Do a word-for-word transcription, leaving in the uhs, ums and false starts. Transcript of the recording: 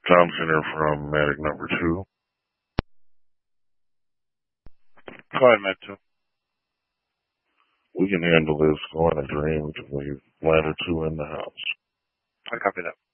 Thompson here from Medic number two. Go ahead, Med two. We can handle this. Go on a dream. We've landed two in the house. I copy that.